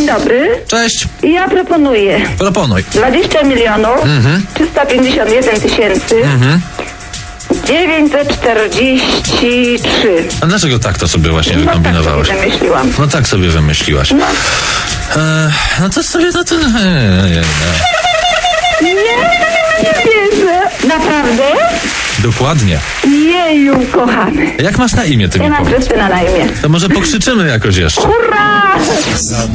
Dzień dobry. Cześć. Ja proponuję Proponuj. 20 milionów 351 tysięcy 943. A dlaczego tak to sobie właśnie wykombinowałaś? Tak sobie wymyśliłam. No tak sobie wymyśliłaś. No. No to sobie na to... Nie wierzę. Naprawdę? Dokładnie. Jeju, kochany. Jak masz na imię, ty Ja mi mam powiedz? Krystyna na imię. To może pokrzyczymy jakoś jeszcze. Hurra!